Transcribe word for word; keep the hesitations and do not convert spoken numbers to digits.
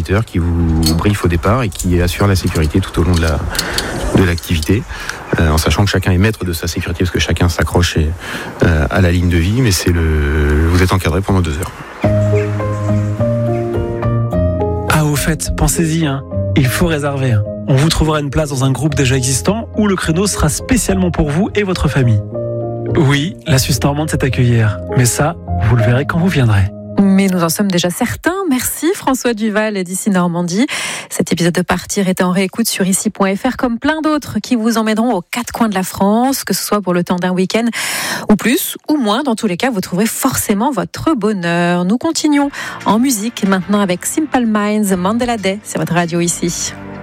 moniteur qui vous briefe au départ et qui assure la sécurité tout au long de, la, de l'activité, euh, en sachant que chacun est maître de sa sécurité parce que chacun s'accroche et, euh, à la ligne de vie, mais c'est le, vous êtes encadré pendant deux heures. Ah, au fait, pensez-y, hein, il faut réserver. Hein. On vous trouvera une place dans un groupe déjà existant où le créneau sera spécialement pour vous et votre famille. Oui, la Suisse normande sait accueillir, mais ça, vous le verrez quand vous viendrez. Mais nous en sommes déjà certains. Merci François Duval d'ici Normandie. Cet épisode de Partir est en réécoute sur ici point f r comme plein d'autres qui vous emmèneront aux quatre coins de la France, que ce soit pour le temps d'un week-end ou plus ou moins. Dans tous les cas, vous trouverez forcément votre bonheur. Nous continuons en musique maintenant avec Simple Minds, Mandela Day. C'est votre radio ici.